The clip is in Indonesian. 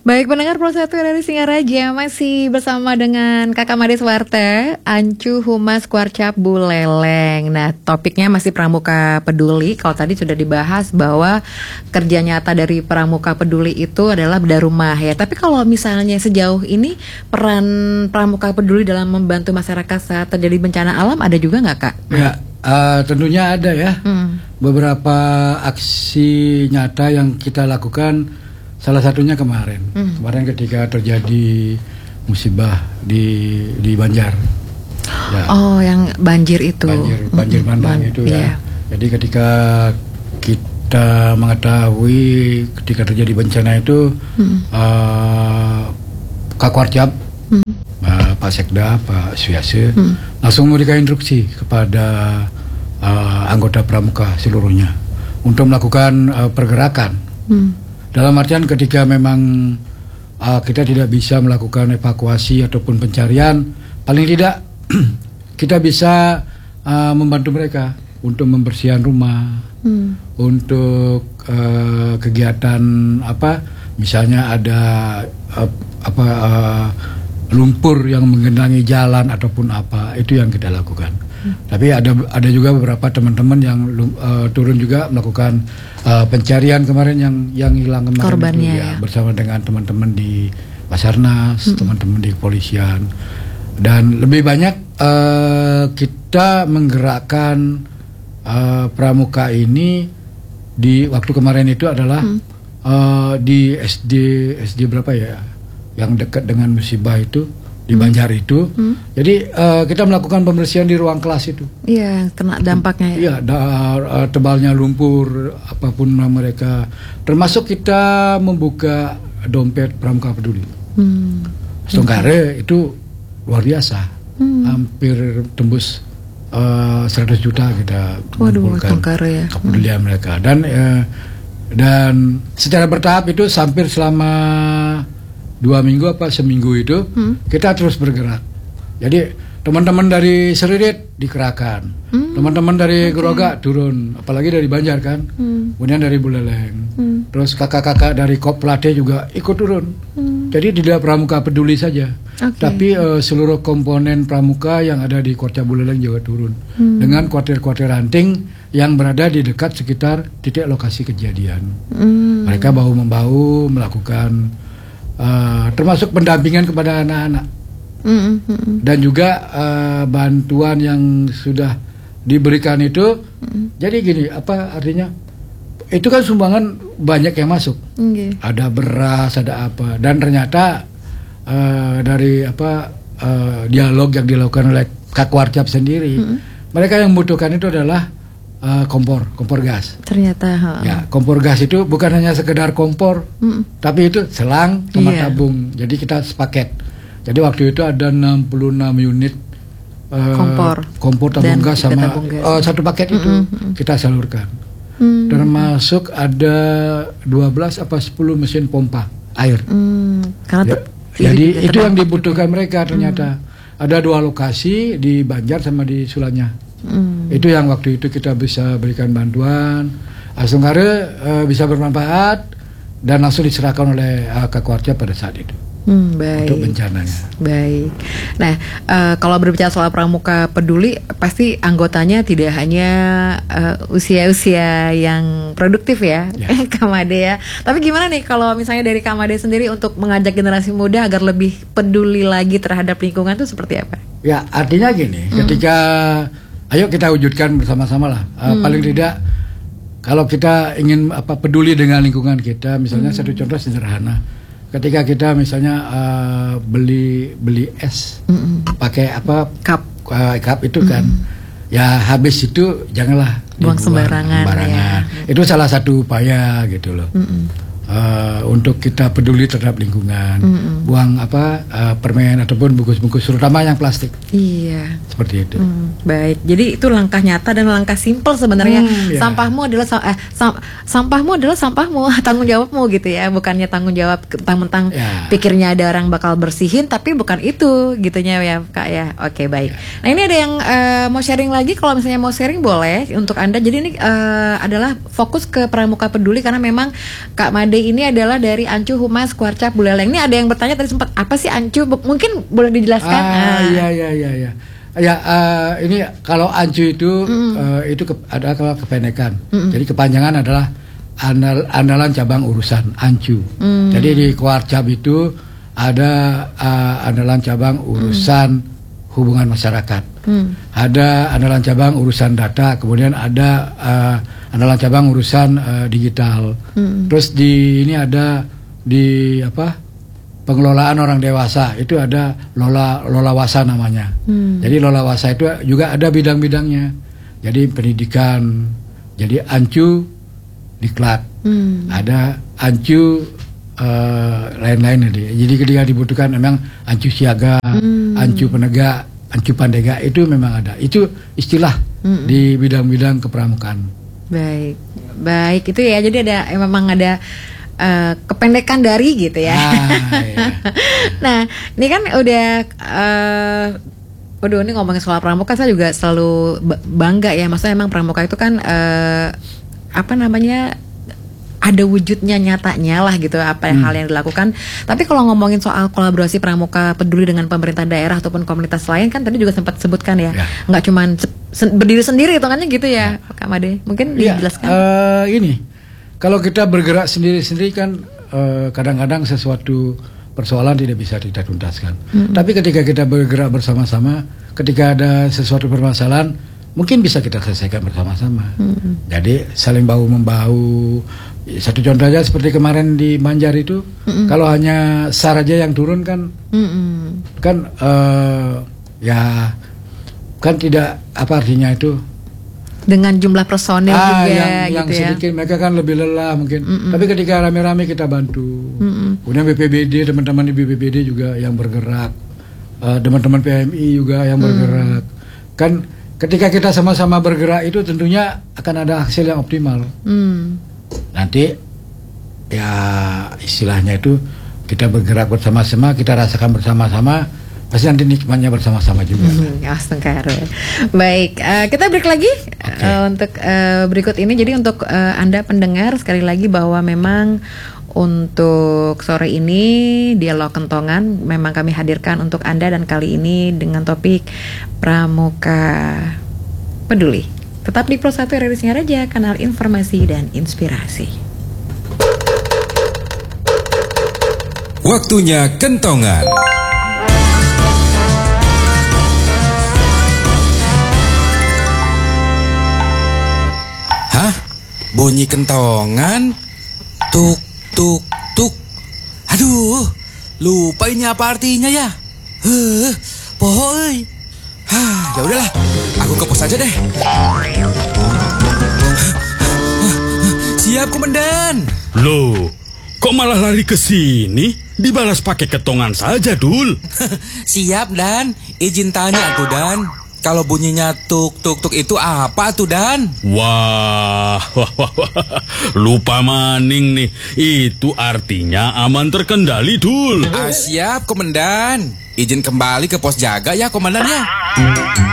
Baik pendengar Pro 1 dari Singaraja, masih bersama dengan Kakak Made Suwarte, Ancu Humas Kuarcap Buleleng. Nah, topiknya masih Pramuka Peduli. Kalau tadi sudah dibahas bahwa kerja nyata dari Pramuka Peduli itu adalah bedah rumah ya. Tapi kalau misalnya sejauh ini peran Pramuka Peduli dalam membantu masyarakat saat terjadi bencana alam ada juga nggak, Kak? Ya, tentunya ada ya. Beberapa aksi nyata yang kita lakukan. Salah satunya kemarin ketika terjadi musibah di Banjar. Ya. Oh, yang banjir itu. Banjir bandang itu ya. Jadi ketika kita mengetahui ketika terjadi bencana itu, Kak Kuarcap, Pak Sekda, Pak Suyase, langsung memberikan instruksi kepada anggota Pramuka seluruhnya untuk melakukan pergerakan. Dalam artian ketika memang kita tidak bisa melakukan evakuasi ataupun pencarian, paling tidak kita bisa membantu mereka untuk membersihkan rumah, untuk kegiatan misalnya ada lumpur yang menggenangi jalan ataupun apa, itu yang kita lakukan. Tapi ada juga beberapa teman-teman yang turun juga melakukan pencarian kemarin yang hilang kemarin korbannya itu, ya, bersama dengan teman-teman di Basarnas, teman-teman di kepolisian, dan lebih banyak kita menggerakkan pramuka ini di waktu kemarin itu adalah di SD berapa ya, yang dekat dengan musibah itu di Banjar itu. Jadi kita melakukan pembersihan di ruang kelas itu. Iya, kena dampaknya ya. Iya, tebalnya lumpur apapun mereka. Termasuk kita membuka dompet Pramuka Peduli. Setengkare itu luar biasa. Hampir tembus 100 juta kita mengumpulkan kepedulian mereka. Dan secara bertahap itu hampir selama 2 minggu apa seminggu itu kita terus bergerak. Jadi teman-teman dari Seririt dikerahkan, teman-teman dari Geroga turun, apalagi dari Banjar kan, kemudian dari Buleleng, terus kakak-kakak dari Koplate juga ikut turun. Jadi tidak Pramuka Peduli saja, tapi seluruh komponen Pramuka yang ada di Kuarcap Buleleng juga turun, dengan kuartir-kuartir ranting yang berada di dekat sekitar titik lokasi kejadian. Mereka bahu-membahu melakukan termasuk pendampingan kepada anak-anak, dan juga bantuan yang sudah diberikan itu. Jadi gini, apa artinya? Itu kan sumbangan banyak yang masuk, ada beras, ada apa, dan ternyata dari dialog yang dilakukan oleh Kak Kuarcap sendiri, mereka yang membutuhkan itu adalah kompor gas. Ternyata ya, kompor gas itu bukan hanya sekedar kompor, tapi itu selang sama tabung. Jadi kita sepaket. Jadi waktu itu ada 66 unit kompor tabung gas sama satu paket itu kita salurkan. Termasuk ada 12 apa 10 mesin pompa air. Jadi itu yang dibutuhkan mereka ternyata. Ada 2 lokasi di Banjar sama di Sulanya. Itu yang waktu itu kita bisa berikan bantuan, Asungkare bisa bermanfaat dan langsung diserahkan oleh Kak Kuarcap pada saat itu. Baik. Untuk bencananya. Baik. Nah, kalau berbicara soal Pramuka Peduli, pasti anggotanya tidak hanya usia-usia yang produktif ya, Kak Made ya. Tapi gimana nih kalau misalnya dari Kak Made sendiri untuk mengajak generasi muda agar lebih peduli lagi terhadap lingkungan itu seperti apa? Ya, artinya gini, ketika ayo kita wujudkan bersama-sama lah. Paling tidak kalau kita ingin peduli dengan lingkungan kita, misalnya satu contoh sederhana. Ketika kita misalnya beli es, pakai cup itu kan, ya habis itu janganlah buang sembarangan. Ya. Itu salah satu upaya gitu loh. Untuk kita peduli terhadap lingkungan, buang permen ataupun bungkus-bungkus terutama yang plastik. Iya. Seperti itu. Baik. Jadi itu langkah nyata dan langkah simpel sebenarnya. Sampahmu adalah sampahmu adalah sampahmu, tanggung jawabmu gitu ya. Bukannya tanggung jawab tentang pikirnya ada orang bakal bersihin, tapi bukan itu gitunya ya Kak ya. Oke, baik. Nah, ini ada yang mau sharing lagi. Kalau misalnya mau sharing boleh untuk Anda. Jadi ini adalah fokus ke Pramuka Peduli karena memang Kak Made ini adalah bermula dari Ancu, Humas, Kuarcap, Buleleng. Ini ada yang bertanya tadi sempat apa sih Ancu? Mungkin boleh dijelaskan? Iya. Ya, ini kalau Ancu itu adalah kependekan. Jadi kepanjangan adalah andalan cabang urusan Ancu. Jadi di Kuarcap itu ada andalan cabang urusan hubungan masyarakat. Ada andalan cabang urusan data, kemudian ada andalan cabang urusan digital. Terus ini ada di pengelolaan orang dewasa, itu ada Lolawasa namanya. Jadi Lolawasa itu juga ada bidang-bidangnya. Jadi pendidikan, jadi Ancu diklat. Ada Ancu lain-lain. Jadi ketika dibutuhkan memang Ancu siaga, Ancu penegak, Ancu pandega, itu memang ada. Itu istilah di bidang-bidang kepramukaan. Baik itu ya. Jadi memang ada kependekan dari gitu ya. Iya. Nah, ini kan udah ini ngomongin soal pramuka, saya juga selalu bangga ya. Maksudnya emang pramuka itu kan ada wujudnya nyatanya lah gitu, hal yang dilakukan. Tapi kalau ngomongin soal kolaborasi pramuka peduli dengan pemerintah daerah ataupun komunitas lain, kan tadi juga sempat sebutkan ya, nggak cuma berdiri sendiri hitungannya gitu ya, Kak Made. Mungkin dijelaskan. Ini kalau kita bergerak sendiri-sendiri kan kadang-kadang sesuatu persoalan tidak bisa kita tuntaskan. Tapi ketika kita bergerak bersama-sama, ketika ada sesuatu permasalahan, mungkin bisa kita selesaikan bersama-sama. Jadi saling bahu-membahu. Satu contoh aja seperti kemarin di Banjar itu, kalau hanya SAR aja yang turun kan, kan tidak apa artinya itu. Dengan jumlah personil juga yang gitu sedikit mereka kan lebih lelah mungkin. Tapi ketika rame-rame kita bantu. Kemudian BPBD, teman-teman di BPBD juga yang bergerak, teman-teman PMI juga yang bergerak. Kan ketika kita sama-sama bergerak itu tentunya akan ada hasil yang optimal. Nanti ya istilahnya itu kita bergerak bersama-sama, kita rasakan bersama-sama, pasti nanti nikmatnya bersama-sama juga. Baik, kita break lagi untuk berikut ini. Jadi untuk Anda pendengar, sekali lagi bahwa memang untuk sore ini Dialog Kentongan memang kami hadirkan untuk Anda, dan kali ini dengan topik Pramuka Peduli. Tetap di Pro 1 RRI Singaraja, kanal informasi dan inspirasi. Waktunya Kentongan. Hah? Bunyi kentongan? Tuk, tuk, tuk. Aduh, lupa ini apa artinya ya? Pohoi. Ya udahlah, aku ke pos aja deh. Siap, Komandan. Loh, kok malah lari ke sini? Dibalas pakai ketongan saja, Dul. Siap, Dan. Izin tanya tuh, Dan. Kalau bunyinya tuk tuk tuk itu apa tuh, Dan? Wah. Lupa maning nih. Itu artinya aman terkendali, Dul. Siap, Komandan. Izin kembali ke pos jaga ya, Komandannya.